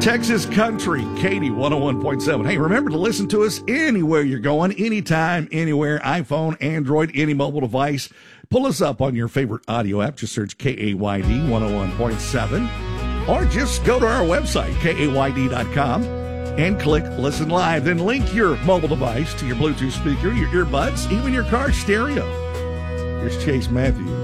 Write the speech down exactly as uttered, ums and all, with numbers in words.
Texas Country, Katy one oh one point seven. Hey, remember to listen to us anywhere you're going, anytime, anywhere, iPhone, Android, any mobile device. Pull us up on your favorite audio app. Just search K A Y D one oh one point seven. Or just go to our website, K A Y D dot com, and click Listen Live. Then link your mobile device to your Bluetooth speaker, your earbuds, even your car stereo. Here's Chase Matthews.